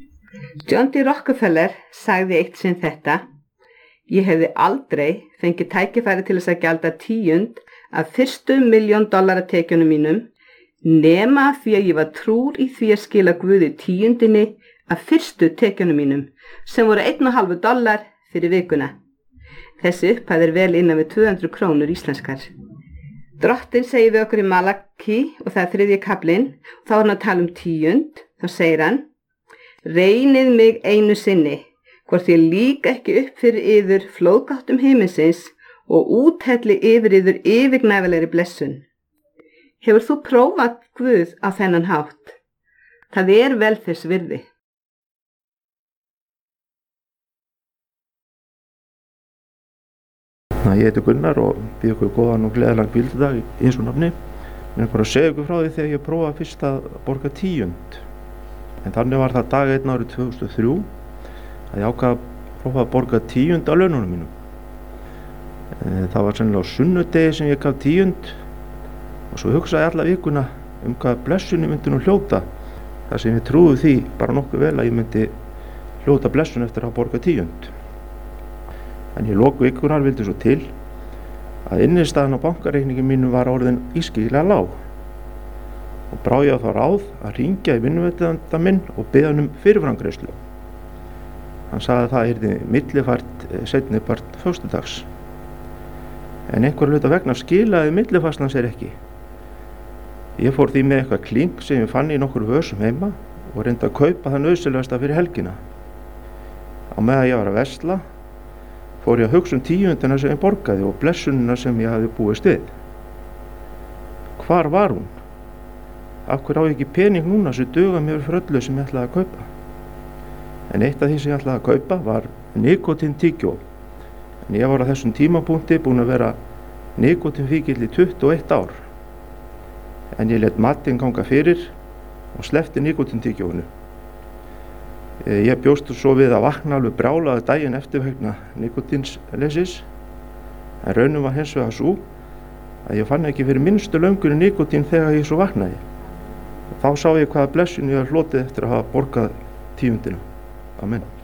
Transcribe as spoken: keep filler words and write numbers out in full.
John D. Rockefeller sagði eitt sinn þetta: Ég hefði aldrei fengið tækifæri til þess að gjalda tíund af fyrstu milljón dollara tekjunum mínum nema því að ég var trúr í því að skila Guði tíundinni af fyrstu tekjunum mínum sem voru einn og halvu dollar fyrir vikuna. Þessi upphæð er vel innan við tvö hundruð krónur íslenskar. Drottinn segir við okkur í Malaki, og það er þriðji kaflinn, þá er hann að tala um tíund, þá segir hann: Reynið mig einu sinni, hvort ég lík ekki upp fyrir yður flóðgáttum himinsins og úthelli yfir yður yfirgnæfilegri blessun. Hefur þú prófað Guð á þennan hátt? Það er vel þess virði. Ná, ég heiti Gunnar og býð ykkur góðan og gleðilegan hvíldardag í Jesú nafni. Mér er bara að segja ykkur frá því þegar ég prófaði fyrst að borga tíund. En þannig var það dag einn árið tvö þúsund og þrjú að ég ákvað að prófa að borga tíund á laununum mínum. Það var sennilega á sunnudegi sem ég gaf tíund og svo hugsaði alla vikuna um hvað blessun ég myndi nú hljóta. Það sem ég trúði því bara nokkuð vel að ég myndi hljóta blessun eftir að borga tíund. En í lok vikunar vildi svo til að innistæðan á bankareikningi mínu var orðin ískyggilega lág. Og brá ég á þá ráð að hringja í vinnuveitanda minn og biðja hann um fyrirframgreiðslu. Hann sagði að það yrði millifært seinni part föstudags. En einhver hluta vegna skilaði millifærslan sér ekki. Ég fór því með eitthvað kling sem ég fann í nokkur vösum heima og reyndi að kaupa það nauðsynlegasta fyrir helgina. Á meðan ég var að versla fór ég að hugsa um tíundina sem ég borgaði og blessunina sem ég hafði búist við. Hvar var hún? Af hverju á ég ekki pening núna sem duga mér fyrir öllu sem ég ætlaði að kaupa? En eitt af því sem ég ætlaði að kaupa var nikótíntyggjói. En ég var á þessum tímapunkti búinn að vera nikótínfíkill í tuttugu og eitt ár. En ég lét matinn ganga fyrir og sleppti nikótíntyggjóinu. Ég bjóst svo við að vakna alveg brjálaður daginn eftir vegna nikótínsleysis, en raunin var hins vegar sú að ég fann ekki fyrir minnstu löngun í nikótín þegar ég svo vaknaði. Þá sá ég hvaða blessun ég hafði hlotið eftir að hafa borgað tíundina. Amen.